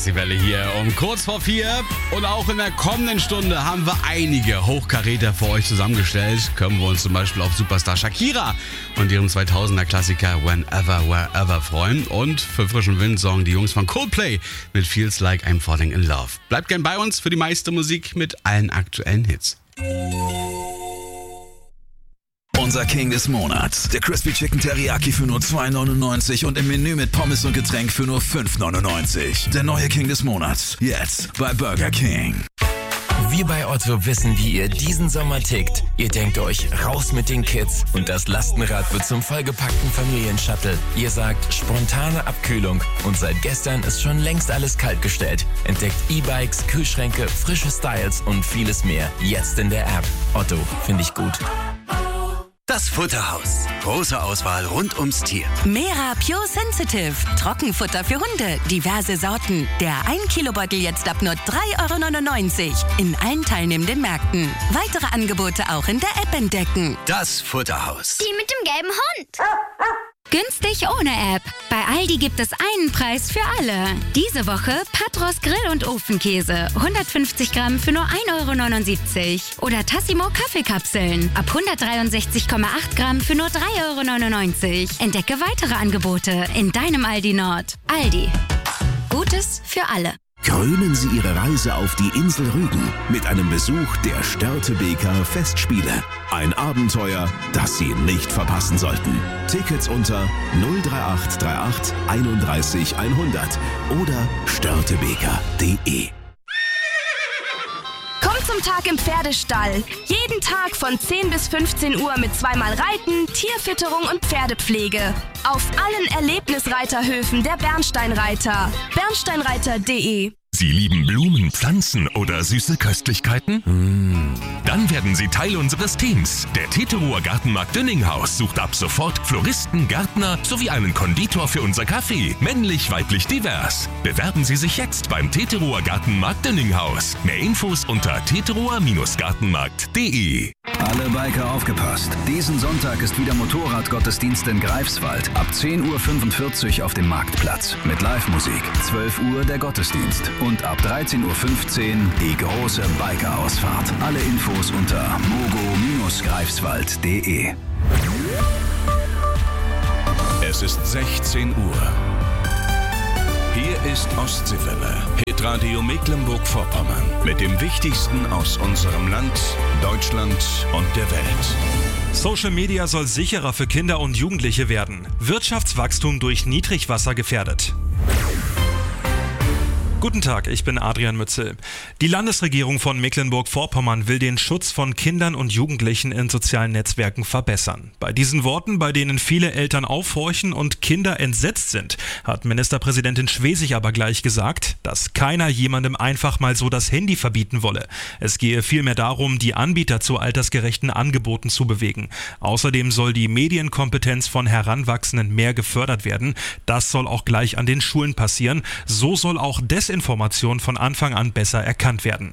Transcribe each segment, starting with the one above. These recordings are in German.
Welle hier um kurz vor 4. Und auch in der kommenden Stunde haben wir einige Hochkaräter für euch zusammengestellt. Können wir uns zum Beispiel auf Superstar Shakira und ihrem 2000er Klassiker Whenever, Wherever freuen. Und für frischen Wind sorgen die Jungs von Coldplay mit Feels Like I'm Falling in Love. Bleibt gern bei uns für die meiste Musik mit allen aktuellen Hits. Unser King des Monats. Der Crispy Chicken Teriyaki für nur 2,99 und im Menü mit Pommes und Getränk für nur 5,99. Der neue King des Monats. Jetzt bei Burger King. Wir bei Otto wissen, wie ihr diesen Sommer tickt. Ihr denkt euch, raus mit den Kids und das Lastenrad wird zum vollgepackten Familienshuttle. Ihr sagt, spontane Abkühlung und seit gestern ist schon längst alles kaltgestellt. Entdeckt E-Bikes, Kühlschränke, frische Styles und vieles mehr. Jetzt in der App. Otto, finde ich gut. Das Futterhaus. Große Auswahl rund ums Tier. Mera Pure Sensitive. Trockenfutter für Hunde. Diverse Sorten. Der 1-Kilo-Beutel jetzt ab nur 3,99 € in allen teilnehmenden Märkten. Weitere Angebote auch in der App entdecken. Das Futterhaus. Die mit dem gelben Hund. Günstig ohne App. Bei Aldi gibt es einen Preis für alle. Diese Woche Patros Grill- und Ofenkäse. 150 Gramm für nur 1,79 € Oder Tassimo Kaffeekapseln. Ab 163,8 Gramm für nur 3,99 €. Entdecke weitere Angebote in deinem Aldi Nord. Aldi. Gutes für alle. Krönen Sie Ihre Reise auf die Insel Rügen mit einem Besuch der Störtebeker Festspiele. Ein Abenteuer, das Sie nicht verpassen sollten. Tickets unter 03838 31 100 oder störtebeker.de. Kommt zum Tag im Pferdestall. Jeden Tag von 10 bis 15 Uhr mit zweimal Reiten, Tierfütterung und Pferdepflege. Auf allen Erlebnisreiterhöfen der Bernsteinreiter. Bernsteinreiter.de. Sie lieben Blumen, Pflanzen oder süße Köstlichkeiten? Dann werden Sie Teil unseres Teams. Der Teterower Gartenmarkt Dünninghaus sucht ab sofort Floristen, Gärtner sowie einen Konditor für unser Café. Männlich, weiblich, divers. Bewerben Sie sich jetzt beim Teterower Gartenmarkt Dünninghaus. Mehr Infos unter teterower-gartenmarkt.de. Alle Biker aufgepasst. Diesen Sonntag ist wieder Motorradgottesdienst in Greifswald. Ab 10:45 Uhr auf dem Marktplatz. Mit Live-Musik. 12 Uhr der Gottesdienst. Und ab 13:15 Uhr die große Biker-Ausfahrt. Alle Infos unter mogo-greifswald.de. Es ist 16 Uhr. Hier ist Ostseewelle, Hitradio Mecklenburg-Vorpommern. Mit dem Wichtigsten aus unserem Land, Deutschland und der Welt. Social Media soll sicherer für Kinder und Jugendliche werden. Wirtschaftswachstum durch Niedrigwasser gefährdet. Guten Tag, ich bin Adrian Mützel. Die Landesregierung von Mecklenburg-Vorpommern will den Schutz von Kindern und Jugendlichen in sozialen Netzwerken verbessern. Bei diesen Worten, bei denen viele Eltern aufhorchen und Kinder entsetzt sind, hat Ministerpräsidentin Schwesig aber gleich gesagt, dass keiner jemandem einfach mal so das Handy verbieten wolle. Es gehe vielmehr darum, die Anbieter zu altersgerechten Angeboten zu bewegen. Außerdem soll die Medienkompetenz von Heranwachsenden mehr gefördert werden. Das soll auch gleich an den Schulen passieren. So soll auch Desinformation von Anfang an besser erkannt werden.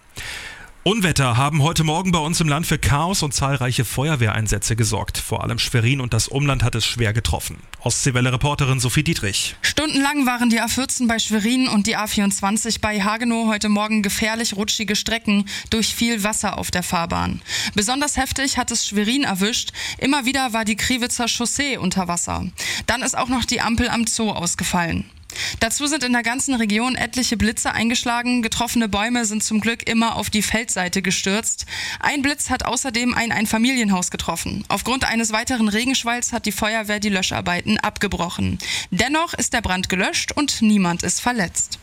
Unwetter haben heute Morgen bei uns im Land für Chaos und zahlreiche Feuerwehreinsätze gesorgt. Vor allem Schwerin und das Umland hat es schwer getroffen. Ostseewelle-Reporterin Sophie Dietrich. Stundenlang waren die A14 bei Schwerin und die A24 bei Hagenow heute Morgen gefährlich rutschige Strecken durch viel Wasser auf der Fahrbahn. Besonders heftig hat es Schwerin erwischt. Immer wieder war die Kriwitzer Chaussee unter Wasser. Dann ist auch noch die Ampel am Zoo ausgefallen. Dazu sind in der ganzen Region etliche Blitze eingeschlagen. Getroffene Bäume sind zum Glück immer auf die Feldseite gestürzt. Ein Blitz hat außerdem ein Einfamilienhaus getroffen. Aufgrund eines weiteren Regenschwalls hat die Feuerwehr die Löscharbeiten abgebrochen. Dennoch ist der Brand gelöscht und niemand ist verletzt.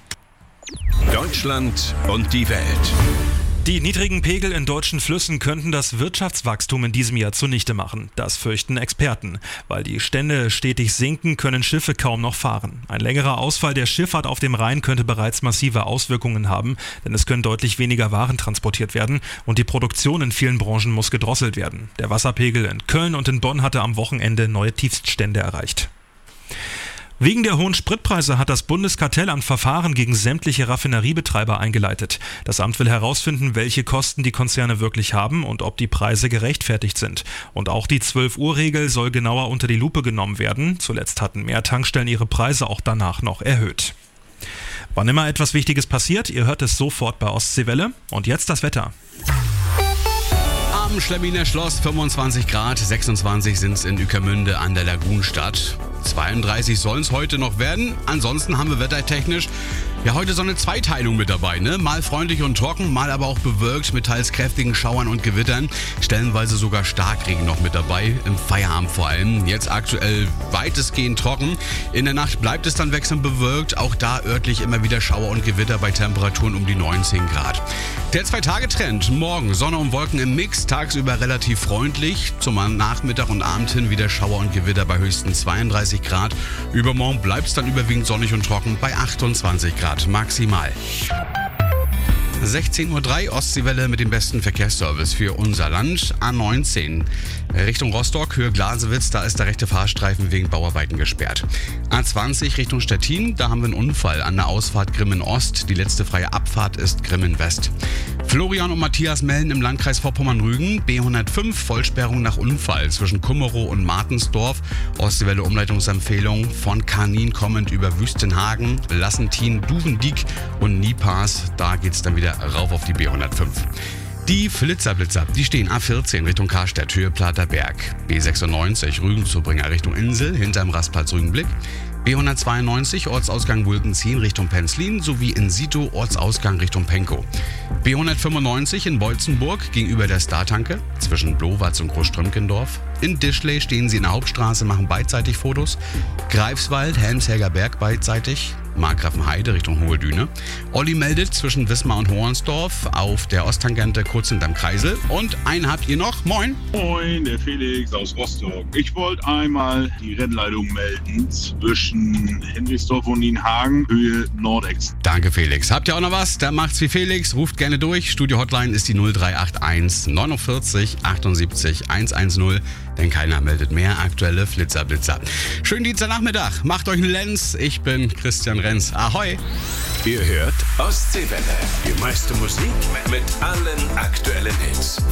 Deutschland und die Welt. Die niedrigen Pegel in deutschen Flüssen könnten das Wirtschaftswachstum in diesem Jahr zunichte machen. Das fürchten Experten. Weil die Stände stetig sinken, können Schiffe kaum noch fahren. Ein längerer Ausfall der Schifffahrt auf dem Rhein könnte bereits massive Auswirkungen haben, denn es können deutlich weniger Waren transportiert werden und die Produktion in vielen Branchen muss gedrosselt werden. Der Wasserpegel in Köln und in Bonn hatte am Wochenende neue Tiefststände erreicht. Wegen der hohen Spritpreise hat das Bundeskartellamt Verfahren gegen sämtliche Raffineriebetreiber eingeleitet. Das Amt will herausfinden, welche Kosten die Konzerne wirklich haben und ob die Preise gerechtfertigt sind. Und auch die 12-Uhr-Regel soll genauer unter die Lupe genommen werden. Zuletzt hatten mehr Tankstellen ihre Preise auch danach noch erhöht. Wann immer etwas Wichtiges passiert, ihr hört es sofort bei Ostseewelle. Und jetzt das Wetter. Am Schleminer Schloss 25 Grad, 26 sind es in Ueckermünde an der Lagunstadt. 32 sollen es heute noch werden. Ansonsten haben wir wettertechnisch heute so eine Zweiteilung mit dabei, ne? Mal freundlich und trocken, mal aber auch bewölkt mit teils kräftigen Schauern und Gewittern. Stellenweise sogar Starkregen noch mit dabei, im Feierabend vor allem. Jetzt aktuell weitestgehend trocken. In der Nacht bleibt es dann wechselnd bewölkt. Auch da örtlich immer wieder Schauer und Gewitter bei Temperaturen um die 19 Grad. Der 2-Tage-Trend. Morgen Sonne und Wolken im Mix, tagsüber relativ freundlich. Zum Nachmittag und Abend hin wieder Schauer und Gewitter bei höchstens 32 Grad. Übermorgen bleibt es dann überwiegend sonnig und trocken bei 28 Grad maximal. 16:03 Uhr, Ostseewelle mit dem besten Verkehrsservice für unser Land. A19 Richtung Rostock, Höhe Glasewitz, da ist der rechte Fahrstreifen wegen Bauarbeiten gesperrt. A20 Richtung Stettin, da haben wir einen Unfall an der Ausfahrt Grimmen Ost. Die letzte freie Abfahrt ist Grimmen West. Florian und Matthias melden im Landkreis Vorpommern-Rügen. B105 Vollsperrung nach Unfall zwischen Kummerow und Martensdorf. Ostseewelle Umleitungsempfehlung von Kanin kommend über Wüstenhagen, Lassentin, Duvendiek und Niepas. Da geht's dann wieder rauf auf die B105. Die Flitzer, die stehen A14 Richtung Karstedt, Höhe Platerberg. B96 Rügen-Zubringer Richtung Insel, hinterm Rastplatz Rügenblick. B192 Ortsausgang Wulkenzien Richtung Penzlin sowie in Sito Ortsausgang Richtung Penkow. B195 in Beutzenburg gegenüber der Startanke zwischen Blowatz und Großströmkendorf. In Dischley stehen sie in der Hauptstraße, machen beidseitig Fotos. Greifswald, Helmsherger Berg beidseitig. Markgrafenheide Richtung Hohe Düne. Olli meldet zwischen Wismar und Hohernsdorf auf der Osttangente kurz hinterm Kreisel. Und einen habt ihr noch. Moin. Moin, der Felix aus Rostock. Ich wollte einmal die Rennleitung melden zwischen Hendricksdorf und Nienhagen, Höhe Nordex. Danke, Felix. Habt ihr auch noch was? Dann macht's wie Felix. Ruft gerne durch. Studio-Hotline ist die 0381 49 78 110. Denn keiner meldet mehr. Aktuelle Flitzer. Schönen Dienstagnachmittag. Macht euch einen Lenz. Ich bin Christian Renz. Ahoi. Ihr hört Ostseewelle. Die meiste Musik mit allen aktuellen Hits.